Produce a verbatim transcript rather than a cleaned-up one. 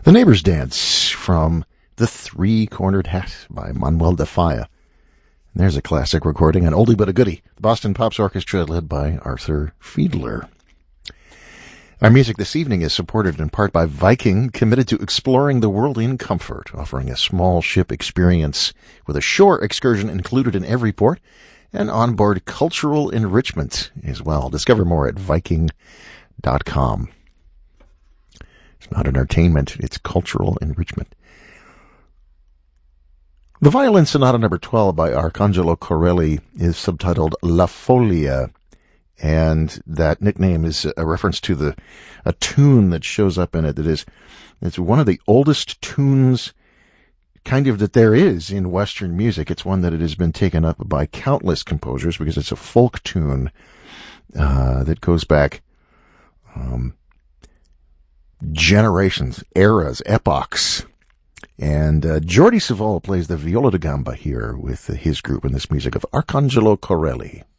The Neighbor's Dance from The Three-Cornered Hat by Manuel de Falla. There's a classic recording, an oldie but a goodie. The Boston Pops Orchestra led by Arthur Fiedler. Our music this evening is supported in part by Viking, committed to exploring the world in comfort, offering a small ship experience with a shore excursion included in every port, and onboard cultural enrichment as well. Discover more at viking dot com. It's not entertainment, it's cultural enrichment. The Violin Sonata number twelve by Arcangelo Corelli is subtitled La Folia, and that nickname is a reference to the a tune that shows up in it that is it's one of the oldest tunes kind of that there is in Western music. It's one that it has been taken up by countless composers because it's a folk tune uh, that goes back um, generations, eras, epochs. And uh, Jordi Savola plays the viola da gamba here with uh, his group in this music of Arcangelo Corelli.